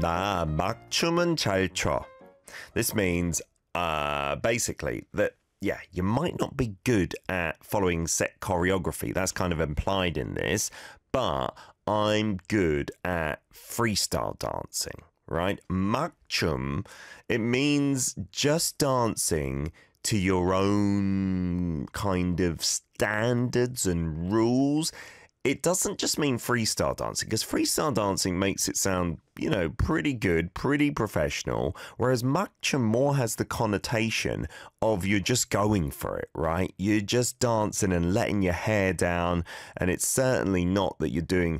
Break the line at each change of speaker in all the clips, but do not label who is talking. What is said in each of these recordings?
나 막춤은 잘 춰. This means basically that, yeah, you might not be good at following set choreography. That's kind of implied in this, but I'm good at freestyle dancing, right? 막춤, it means just dancing to your own kind of standards and rules. It doesn't just mean freestyle dancing, because freestyle dancing makes it sound, you know, pretty good, pretty professional, whereas 막춤 more has the connotation of you're just going for it, right? You're just dancing and letting your hair down, and it's certainly not that you're doing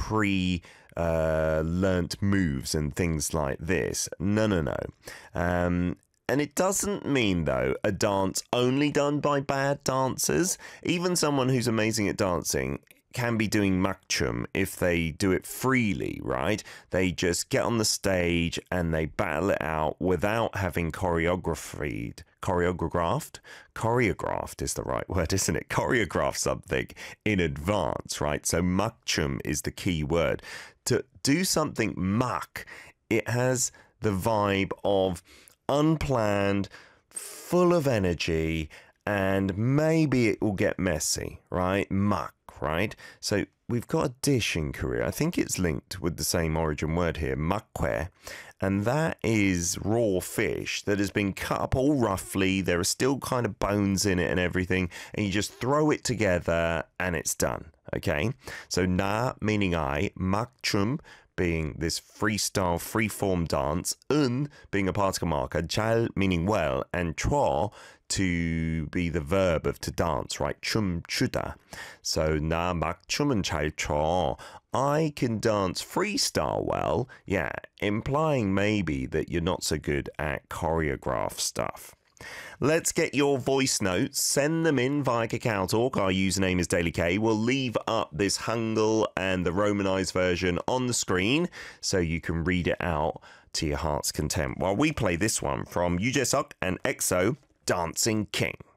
learnt moves and things like this. No. And it doesn't mean, though, a dance only done by bad dancers. Even someone who's amazing at dancing can be doing 막춤 if they do it freely, right? They just get on the stage and they battle it out without having choreographed is the right word, isn't it? Choreograph something in advance, right? So 막춤 is the key word. To do something 막, it has the vibe of unplanned, full of energy, and maybe it will get messy, right? 막, right? So we've got a dish in Korea. I think it's linked with the same origin word here, 막회, and that is raw fish that has been cut up all roughly. There are still kind of bones in it and everything, and you just throw it together and it's done, okay? So 나 meaning I, 막춤 being this freestyle, free-form dance, being a particle marker, 잘 meaning well, and 춰 to be the verb of to dance, right? 춤추다. So 나 막춤은 잘 춰. I can dance freestyle well, yeah, implying maybe that you're not so good at choreograph stuff. Let's get your voice notes. Send them in via Kakao Talk. Our username is Daily K. We'll leave up this Hangul and the Romanized version on the screen so you can read it out to your heart's content while we play this one from Yoo Jae-suk and EXO, Dancing King.